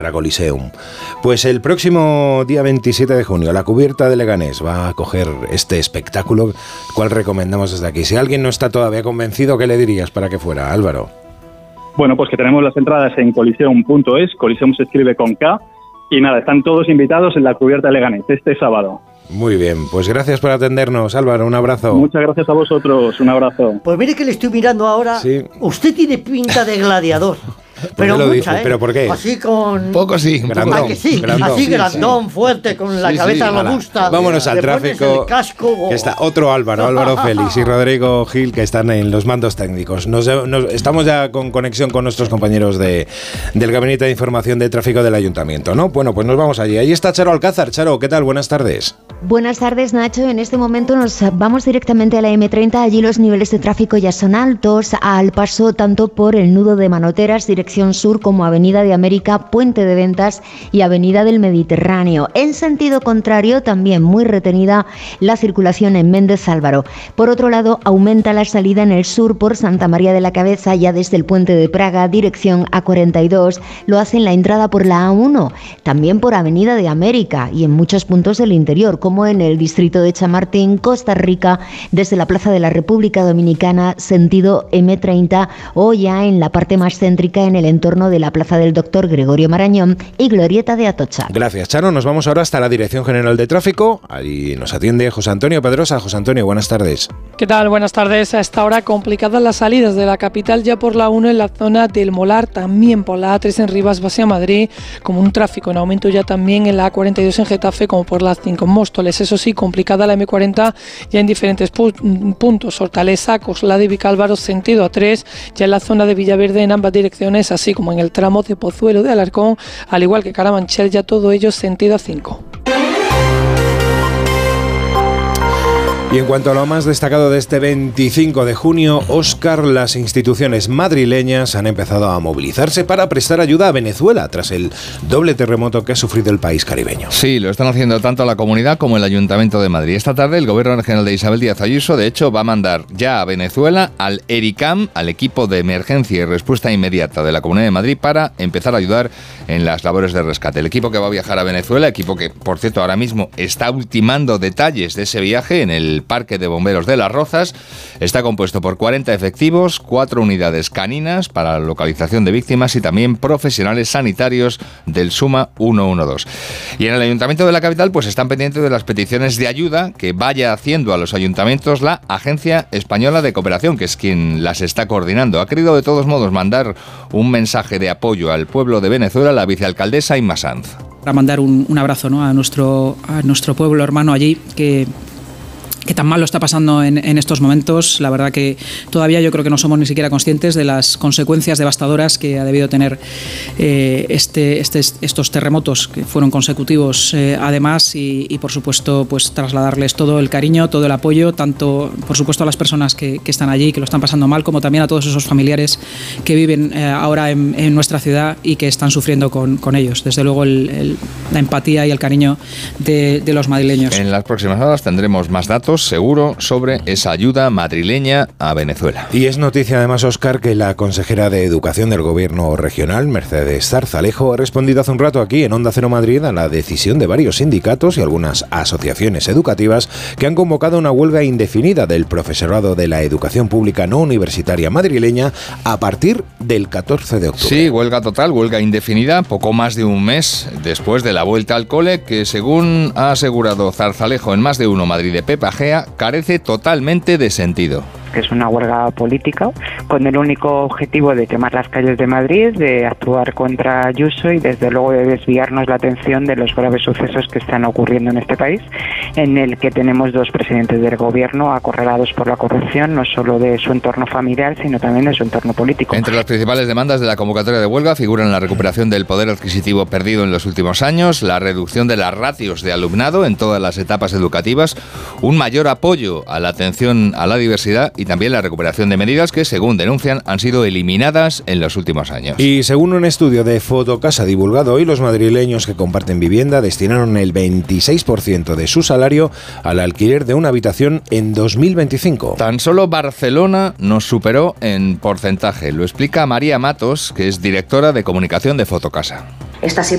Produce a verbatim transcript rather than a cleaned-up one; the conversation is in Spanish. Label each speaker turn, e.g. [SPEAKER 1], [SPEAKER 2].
[SPEAKER 1] Coliseum. Pues el próximo día veintisiete de junio, la cubierta de Leganés va a coger este espectáculo, cual recomendamos desde aquí. Si alguien no está todavía convencido, ¿qué le dirías para que fuera, Álvaro?
[SPEAKER 2] Bueno, pues que tenemos las entradas en coliseum punto es, Coliseum se escribe con K, y nada, están todos invitados en la cubierta de Leganés este sábado.
[SPEAKER 1] Muy bien, pues gracias por atendernos, Álvaro, un abrazo.
[SPEAKER 2] Muchas gracias a vosotros, un abrazo.
[SPEAKER 3] Pues mire que le estoy mirando ahora, sí. Usted tiene pinta de gladiador. Pero
[SPEAKER 1] lo
[SPEAKER 3] mucha,
[SPEAKER 1] dice?
[SPEAKER 3] ¿eh?
[SPEAKER 1] ¿Pero por qué?
[SPEAKER 3] Así con...
[SPEAKER 4] Poco sí,
[SPEAKER 1] grandón,
[SPEAKER 3] ¿A que sí?
[SPEAKER 1] grandón,
[SPEAKER 3] así
[SPEAKER 1] sí,
[SPEAKER 3] grandón,
[SPEAKER 1] sí.
[SPEAKER 3] fuerte, con la
[SPEAKER 1] sí,
[SPEAKER 3] cabeza
[SPEAKER 1] sí,
[SPEAKER 3] robusta.
[SPEAKER 1] Vámonos al
[SPEAKER 3] le
[SPEAKER 1] tráfico.
[SPEAKER 3] El casco.
[SPEAKER 1] Que está otro Álvaro, Álvaro Félix y Rodrigo Gil, que están en los mandos técnicos. Nos, nos, estamos ya con conexión con nuestros compañeros de, del Gabinete de Información de Tráfico del Ayuntamiento, ¿no? Bueno, pues nos vamos allí. Ahí está Charo Alcázar. Charo, ¿qué tal? Buenas tardes.
[SPEAKER 5] Buenas tardes, Nacho. En este momento nos vamos directamente a la eme treinta. Allí los niveles de tráfico ya son altos, al paso tanto por el nudo de Manoteras, dirección sur, como Avenida de América, Puente de Ventas y Avenida del Mediterráneo. En sentido contrario, también muy retenida la circulación en Méndez Álvaro. Por otro lado, aumenta la salida en el sur por Santa María de la Cabeza, ya desde el Puente de Praga, dirección A cuarenta y dos. Lo hace en la entrada por la A uno, también por Avenida de América y en muchos puntos del interior, como en el distrito de Chamartín, Costa Rica, desde la Plaza de la República Dominicana, sentido eme treinta, o ya en la parte más céntrica en el entorno de la Plaza del Doctor Gregorio Marañón y Glorieta de Atocha.
[SPEAKER 1] Gracias, Charo. Nos vamos ahora hasta la Dirección General de Tráfico. Allí nos atiende José Antonio Pedrosa. José Antonio, buenas tardes.
[SPEAKER 6] ¿Qué tal? Buenas tardes. A esta hora complicadas las salidas de la capital, ya por la uno en la zona del Molar, también por la A tres en Rivas hacia Madrid, como un tráfico en aumento ya también en la A cuarenta y dos en Getafe, como por la cinco en Móstoles. Eso sí, complicada la eme cuarenta ya en diferentes pu- puntos. Hortaleza, Coslada y Vicálvaro, sentido A tres, ya en la zona de Villaverde en ambas direcciones, así como en el tramo de Pozuelo de Alarcón, al igual que Carabanchel, ya todo ello sentido A cinco.
[SPEAKER 1] Y en cuanto a lo más destacado de este veinticinco de junio, Óscar, las instituciones madrileñas han empezado a movilizarse para prestar ayuda a Venezuela tras el doble terremoto que ha sufrido el país caribeño.
[SPEAKER 4] Sí, lo están haciendo tanto la comunidad como el Ayuntamiento de Madrid. Esta tarde el Gobierno Regional de Isabel Díaz Ayuso, de hecho, va a mandar ya a Venezuela al ERICAM, al equipo de emergencia y respuesta inmediata de la Comunidad de Madrid, para empezar a ayudar en las labores de rescate. El equipo que va a viajar a Venezuela, equipo que, por cierto, ahora mismo está ultimando detalles de ese viaje en el Parque de Bomberos de Las Rozas, está compuesto por cuarenta efectivos, cuatro unidades caninas para la localización de víctimas y también profesionales sanitarios del SUMA ciento doce. Y en el Ayuntamiento de la capital pues están pendientes de las peticiones de ayuda que vaya haciendo a los ayuntamientos la Agencia Española de Cooperación, que es quien las está coordinando. Ha querido de todos modos mandar un mensaje de apoyo al pueblo de Venezuela la vicealcaldesa Inma Sanz.
[SPEAKER 7] Para mandar un, un abrazo, ¿no?, a nuestro, a nuestro pueblo hermano allí, que que tan mal lo está pasando en, en estos momentos. La verdad que todavía yo creo que no somos ni siquiera conscientes de las consecuencias devastadoras que ha debido tener eh, este, este, estos terremotos que fueron consecutivos, eh, además, y, y por supuesto pues trasladarles todo el cariño, todo el apoyo, tanto por supuesto a las personas que, que están allí, que lo están pasando mal, como también a todos esos familiares que viven eh, ahora en, en nuestra ciudad y que están sufriendo con, con ellos. Desde luego el, el, la empatía y el cariño de, de los madrileños.
[SPEAKER 4] En las próximas horas tendremos más datos seguro sobre esa ayuda madrileña a Venezuela.
[SPEAKER 1] Y es noticia además, Óscar, que la consejera de Educación del Gobierno regional, Mercedes Zarzalejo, ha respondido hace un rato aquí en Onda Cero Madrid a la decisión de varios sindicatos y algunas asociaciones educativas que han convocado una huelga indefinida del profesorado de la educación pública no universitaria madrileña a partir del catorce de octubre.
[SPEAKER 4] Sí, huelga total, huelga indefinida, poco más de un mes después de la vuelta al cole, que según ha asegurado Zarzalejo en Más de Uno Madrid de Pepa Gea, carece totalmente de sentido.
[SPEAKER 8] Que es una huelga política con el único objetivo de quemar las calles de Madrid, de actuar contra Ayuso y desde luego de desviarnos la atención de los graves sucesos que están ocurriendo en este país, en el que tenemos dos presidentes del gobierno acorralados por la corrupción, no solo de su entorno familiar, sino también de su entorno político.
[SPEAKER 4] Entre las principales demandas de la convocatoria de huelga figuran la recuperación del poder adquisitivo perdido en los últimos años, la reducción de las ratios de alumnado en todas las etapas educativas, un mayor apoyo a la atención a la diversidad y también la recuperación de medidas que, según denuncian, han sido eliminadas en los últimos años.
[SPEAKER 1] Y según un estudio de Fotocasa divulgado hoy, los madrileños que comparten vivienda destinaron el veintiséis por ciento de su salario al alquiler de una habitación en dos mil veinticinco.
[SPEAKER 4] Tan solo Barcelona nos superó en porcentaje. Lo explica María Matos, que es directora de comunicación de Fotocasa.
[SPEAKER 9] Esta